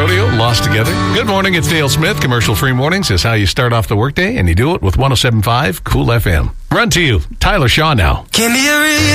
Rodeo, Lost Together. Good morning, it's Dale Smith. Commercial-free mornings is how you start off the workday, and you do it with 107.5 Cool FM. Run to you, Tyler Shaw now. Give me a reason.